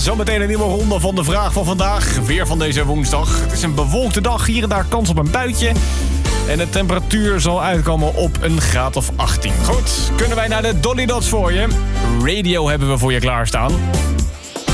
Zometeen een nieuwe ronde van de vraag van vandaag. Weer van deze woensdag. Het is een bewolkte dag, hier en daar kans op een buitje. En de temperatuur zal uitkomen op een graad of 18. Goed, kunnen wij naar de Dolly Dots voor je? Radio hebben we voor je klaarstaan.